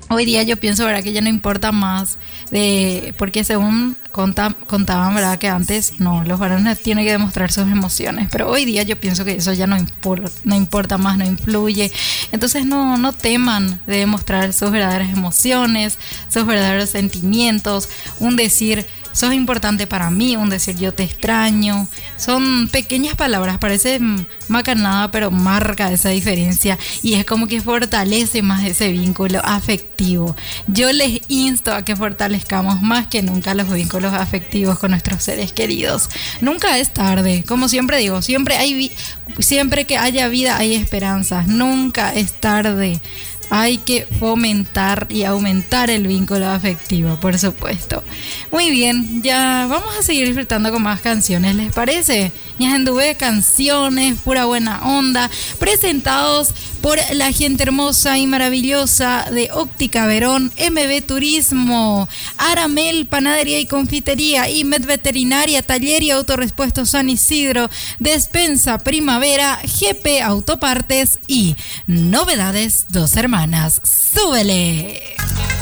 Hoy día yo pienso, ¿verdad? Que ya no importa más porque según contaban, ¿verdad? Que antes no, los varones tienen que demostrar sus emociones, pero hoy día yo pienso que eso ya no importa más, no influye. Entonces no teman de demostrar sus verdaderas emociones, sus verdaderos sentimientos, un decir, sos importante para mí, un decir yo te extraño. Son pequeñas palabras, parece macanada, pero marca esa diferencia y es como que fortalece más ese vínculo afectivo. Yo les insto a que fortalezcamos más que nunca los vínculos afectivos con nuestros seres queridos. Nunca es tarde, como siempre digo, siempre que haya vida hay esperanzas, nunca es tarde. Hay que fomentar y aumentar el vínculo afectivo, por supuesto. Muy bien, ya vamos a seguir disfrutando con más canciones, ¿les parece? Ya anduve canciones, pura buena onda, presentados por la gente hermosa y maravillosa de Óptica Verón, MB Turismo, Aramel Panadería y Confitería, IMED Veterinaria, Taller y Autorespuesto San Isidro, Despensa Primavera, GP Autopartes y Novedades Dos Hermanas. ¡Súbele!